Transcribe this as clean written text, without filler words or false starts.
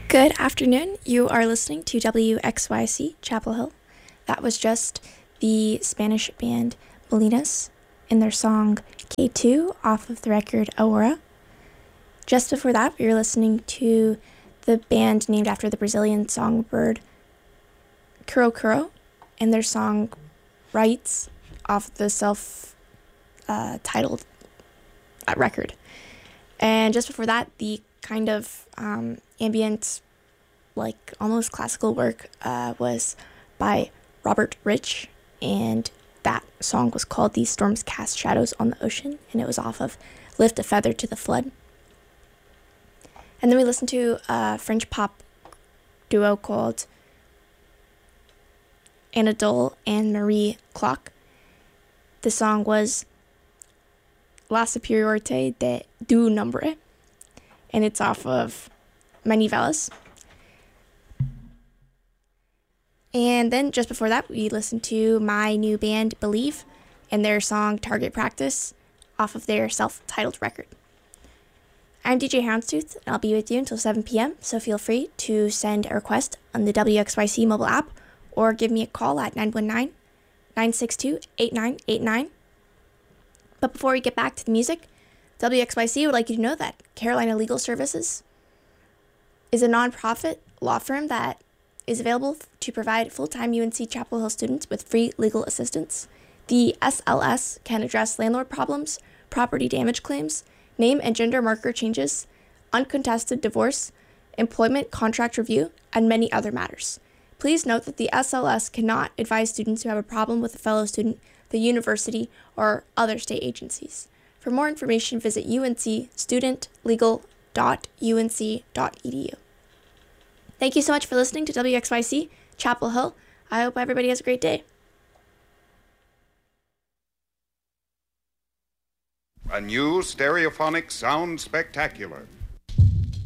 Good afternoon. You are listening to WXYC Chapel Hill. That was just the Spanish band Molinas in their song K2 off of the record Aurora. Just before that, we were listening to the band named after the Brazilian songbird Kuro Kuro and their song Rights off the self-titled record. And just before that, the kind of ambient, like almost classical work was by Robert Rich, and that song was called These Storms Cast Shadows on the Ocean, and it was off of Lift a Feather to the Flood. And then we listened to a French pop duo called Anadole and Marie Clock. The song was La Superiorité du Nombre, and it's off of Manivelas. And then just before that, we listened to my new band, Believe, and their song Target Practice off of their self-titled record. I'm DJ Houndstooth, and I'll be with you until 7 p.m., so feel free to send a request on the WXYC mobile app or give me a call at 919-962-8989. But before we get back to the music, WXYC would like you to know that Carolina Legal Services is a nonprofit law firm that is available to provide full-time UNC Chapel Hill students with free legal assistance. The SLS can address landlord problems, property damage claims, name and gender marker changes, uncontested divorce, employment contract review, and many other matters. Please note that the SLS cannot advise students who have a problem with a fellow student, the university, or other state agencies. For more information, visit uncstudentlegal.unc.edu. Thank you so much for listening to WXYC Chapel Hill. I hope everybody has a great day. A new stereophonic sound spectacular.